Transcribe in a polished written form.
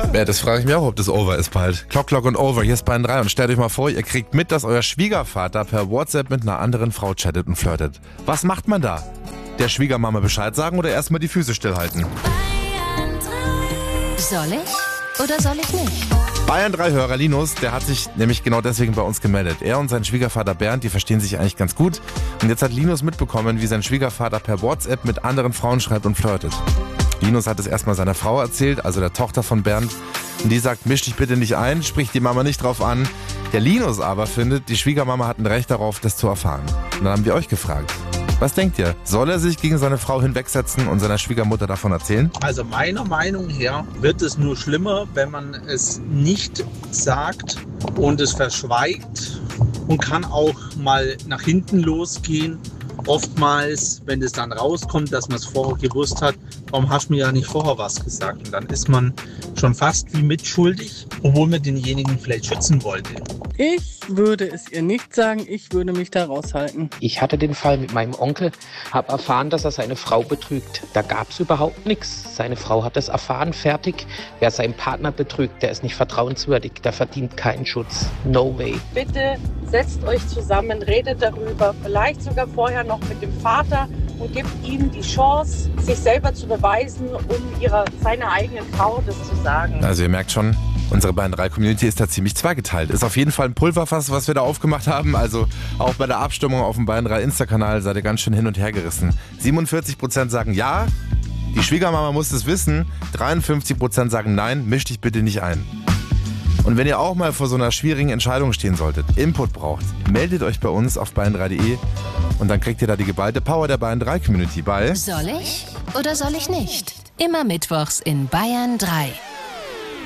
Ja, das frage ich mich auch, ob das over ist bald. Clock und over, hier ist Bayern 3 und stellt euch mal vor, ihr kriegt mit, dass euer Schwiegervater per WhatsApp mit einer anderen Frau chattet und flirtet. Was macht man da? Der Schwiegermama Bescheid sagen oder erstmal die Füße stillhalten? Soll ich oder soll ich nicht? Bayern 3-Hörer Linus, der hat sich nämlich genau deswegen bei uns gemeldet. Er und sein Schwiegervater Bernd, die verstehen sich eigentlich ganz gut. Und jetzt hat Linus mitbekommen, wie sein Schwiegervater per WhatsApp mit anderen Frauen schreibt und flirtet. Linus hat es erstmal seiner Frau erzählt, also der Tochter von Bernd. Und die sagt, misch dich bitte nicht ein, sprich die Mama nicht drauf an. Der Linus aber findet, die Schwiegermama hat ein Recht darauf, das zu erfahren. Und dann haben wir euch gefragt. Was denkt ihr? Soll er sich gegen seine Frau hinwegsetzen und seiner Schwiegermutter davon erzählen? Also meiner Meinung her wird es nur schlimmer, wenn man es nicht sagt und es verschweigt und kann auch mal nach hinten losgehen. Oftmals, wenn es dann rauskommt, dass man es vorher gewusst hat, warum hast du mir ja nicht vorher was gesagt? Und dann ist man schon fast wie mitschuldig, obwohl man denjenigen vielleicht schützen wollte. Ich würde es ihr nicht sagen, ich würde mich da raushalten. Ich hatte den Fall mit meinem Onkel, habe erfahren, dass er seine Frau betrügt. Da gab es überhaupt nichts. Seine Frau hat es erfahren, fertig. Wer seinen Partner betrügt, der ist nicht vertrauenswürdig, der verdient keinen Schutz. No way. Bitte setzt euch zusammen, redet darüber, vielleicht sogar vorher noch mit dem Vater und gibt ihm die Chance, sich selber zu beweisen, um seiner eigenen Frau das zu sagen. Also ihr merkt schon, unsere Bayern 3 Community ist da ziemlich zweigeteilt. Ist auf jeden Fall ein Pulverfass, was wir da aufgemacht haben. Also auch bei der Abstimmung auf dem Bayern 3 Insta-Kanal seid ihr ganz schön hin und her gerissen. 47% sagen ja, die Schwiegermama muss es wissen. 53% sagen nein, misch dich bitte nicht ein. Und wenn ihr auch mal vor so einer schwierigen Entscheidung stehen solltet, Input braucht, meldet euch bei uns auf bayern3.de und dann kriegt ihr da die geballte Power der Bayern 3 Community bei. Soll ich oder soll ich nicht? Immer mittwochs in Bayern 3.